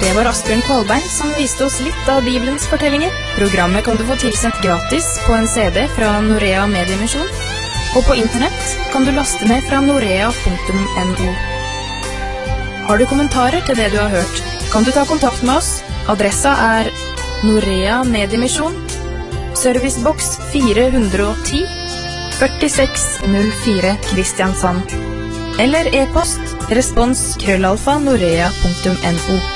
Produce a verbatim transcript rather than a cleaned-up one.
Det var Asbjørn Kvalbein som viste oss litt av Bibelens fortellinger. Programmet kan du få tilsendt gratis på en C D fra Norea Mediemisjon, og på internett kan du laste ned fra norea punktum no. Har du kommentarer til det du har hørt, kan du ta kontakt med oss. Adressa er Norea Mediemisjon, serviceboks fire hundre og ti, førtiseks null fire Kristiansand. Eller e-post respons krøllalfa norea punktum no.